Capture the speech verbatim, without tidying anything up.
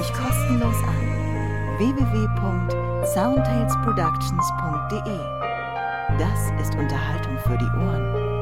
dich kostenlos an. w w w punkt soundtalesproductions punkt d e. Das ist Unterhaltung für die Ohren.